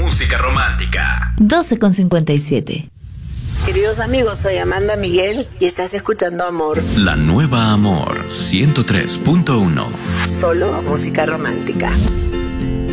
música romántica. 12:57. Queridos amigos, soy Amanda Miguel y estás escuchando Amor. La nueva Amor 103.1. Solo música romántica.